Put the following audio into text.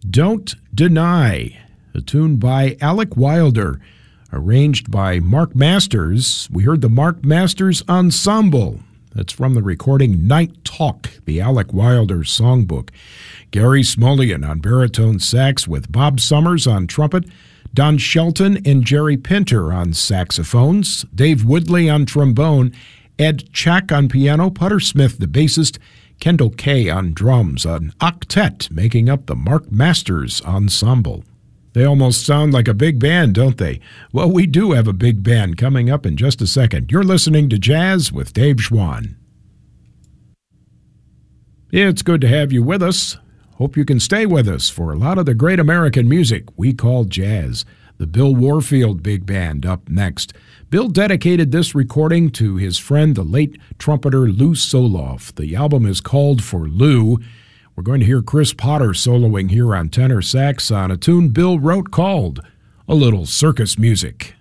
Don't Deny, a tune by Alec Wilder, arranged by Mark Masters. We heard the Mark Masters Ensemble. That's from the recording Night Talk, the Alec Wilder songbook. Gary Smolian on baritone sax with Bob Summers on trumpet, Don Shelton and Jerry Pinter on saxophones, Dave Woodley on trombone, Ed Chack on piano, Putter Smith the bassist, Kendall Kay on drums, an octet making up the Mark Masters Ensemble. They almost sound like a big band, don't they? Well, we do have a big band coming up in just a second. You're listening to Jazz with Dave Schwann. It's good to have you with us. Hope you can stay with us for a lot of the great American music we call jazz. The Bill Warfield Big Band up next. Bill dedicated this recording to his friend, the late trumpeter Lou Soloff. The album is called For Lou. We're going to hear Chris Potter soloing here on tenor sax on a tune Bill wrote called A Little Circus Music.